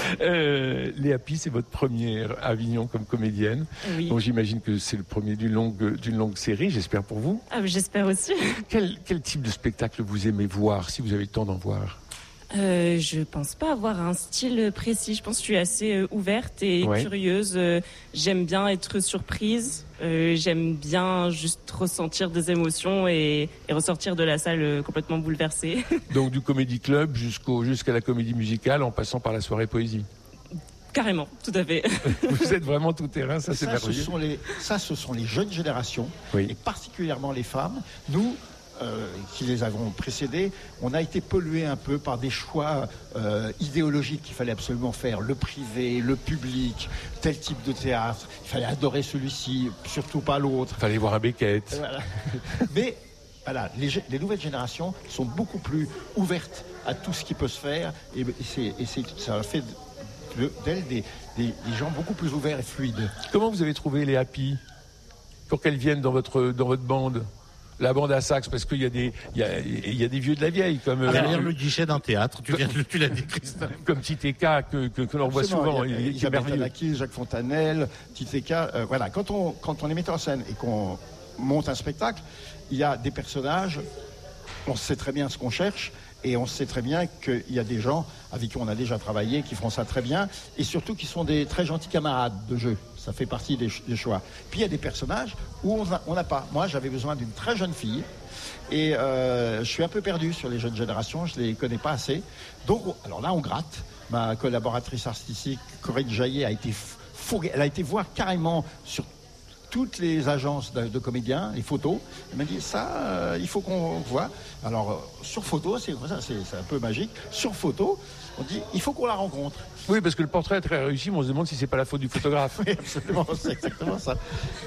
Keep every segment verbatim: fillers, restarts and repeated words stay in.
Euh, Léa Pi, c'est votre première à Avignon comme comédienne. Oui. Donc j'imagine que c'est le premier d'une longue, d'une longue série, j'espère pour vous. Ah, j'espère aussi. Quel, quel type de spectacle vous aimez voir, si vous avez le temps d'en voir? Euh, je pense pas avoir un style précis. Je pense que je suis assez euh, ouverte et Ouais. curieuse. Euh, j'aime bien être surprise. Euh, j'aime bien juste ressentir des émotions et, et ressortir de la salle euh, complètement bouleversée. Donc du comédie club jusqu'au, jusqu'à la comédie musicale en passant par la soirée poésie. Carrément, tout à fait. Vous êtes vraiment tout terrain, ça c'est Ça, ce merveilleux. sont les, ça, ce sont les jeunes générations, Oui. et particulièrement les femmes. Nous, euh, qui les avons précédés, on a été pollués un peu par des choix euh, idéologiques qu'il fallait absolument faire. Le privé, le public, tel type de théâtre. Il fallait adorer celui-ci, surtout pas l'autre. Fallait voir à Beckett. Voilà. Mais voilà, les, gé- les nouvelles générations sont beaucoup plus ouvertes à tout ce qui peut se faire, et, et c'est, et c'est, ça fait de- d'elles des, des- des gens beaucoup plus ouverts et fluides. Comment vous avez trouvé les Happy pour qu'elles viennent dans votre, dans votre bande? La bande à sax, parce qu'il y a des, il y a, il y a des vieux de la vieille, comme, euh, Derrière le guichet d'un théâtre, tu, viens, de- tu l'as dit, Christophe. comme Titeka, que, que, que l'on voit Absolument. souvent, Il y a- et qui est Isabelle merveilleux. Tanaki, Jacques Fontanelle, Titeka, euh, voilà. Quand on, quand on est metteur en scène et qu'on monte un spectacle, il y a des personnages, on sait très bien ce qu'on cherche, et on sait très bien qu'il y a des gens avec qui on a déjà travaillé, qui feront ça très bien, et surtout qui sont des très gentils camarades de jeu. Ça fait partie des, ch- des choix. Puis il y a des personnages où on a- on n'a pas. Moi, j'avais besoin d'une très jeune fille, et euh, je suis un peu perdu sur les jeunes générations, je les connais pas assez. Donc, on- alors là, on gratte. Ma collaboratrice artistique, Corinne Jaillet, a été f- fourguée. Elle a été voir carrément sur toutes les agences de, de comédiens, les photos. Elle m'a dit, ça, euh, il faut qu'on voit. Alors, euh, sur photo, c'est ça, c'est c'est un peu magique. Sur photo, on dit, il faut qu'on la rencontre. Oui, parce que le portrait est très réussi, mais on se demande si c'est pas la faute du photographe. Oui, absolument, c'est exactement ça.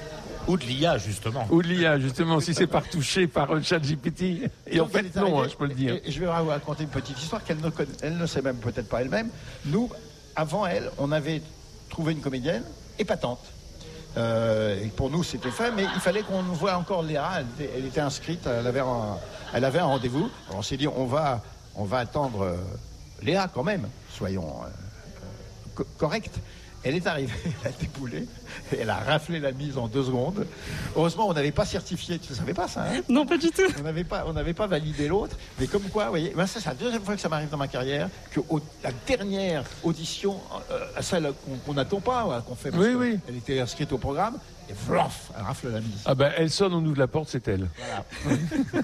Ou de l'I A, justement. Ou de l'I A, justement, si c'est pas retouché par euh, ChatGPT. Et en donc, elle fait, est non, arrivée, hein, je peux le dire. Et, et je vais vous raconter une petite histoire qu'elle ne, connaît- elle ne sait même peut-être pas elle-même. Nous, avant elle, on avait trouvé une comédienne épatante. Euh, et pour nous, c'était fait, mais il fallait qu'on voit encore Léa. Elle était, elle était inscrite, elle avait un, elle avait un rendez-vous. Alors on s'est dit, on va, on va attendre euh, Léa quand même, soyons euh, euh, co- corrects. Elle est arrivée, elle a déboulé, et elle a raflé la mise en deux secondes. Heureusement, on n'avait pas certifié, tu ne savais pas ça, hein? Non, pas du tout. On n'avait pas, on n'avait pas validé l'autre, mais comme quoi, vous voyez, ben ça, c'est la deuxième fois que ça m'arrive dans ma carrière, que au- la dernière audition, euh, celle qu'on qu'on n'attend pas, ouais, qu'on fait, parce Oui, que oui. elle était inscrite au programme, et vlof, elle rafle la mise. Ah ben, elle sonne, on ouvre la porte, c'est elle. Voilà.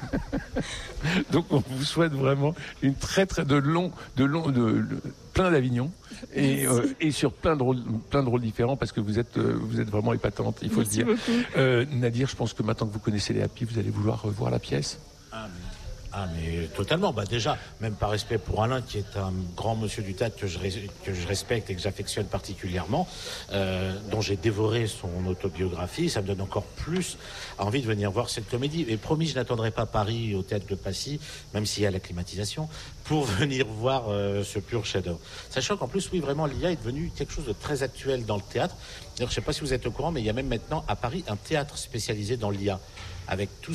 Donc, on vous souhaite vraiment une très, très de long, de long, de, de- plein d'Avignon et, euh, et sur plein de rôles, plein de rôles différents parce que vous êtes, euh, vous êtes vraiment épatante, il faut Merci le dire. beaucoup. Euh, Nadir, je pense que maintenant que vous connaissez les Happy, vous allez vouloir revoir la pièce. Ah mais, ah, mais totalement. Bah, déjà, même par respect pour Alain, qui est un grand monsieur du théâtre que je, res- que je respecte et que j'affectionne particulièrement, euh, dont j'ai dévoré son autobiographie, ça me donne encore plus envie de venir voir cette comédie. Et promis, je n'attendrai pas Paris au théâtre de Passy, même s'il y a la climatisation, pour venir voir euh, ce pur chef-d'œuvre. Sachant qu'en plus, oui, vraiment, l'I A est devenu quelque chose de très actuel dans le théâtre. D'ailleurs, je ne sais pas si vous êtes au courant, mais il y a même maintenant à Paris un théâtre spécialisé dans l'I A, avec tout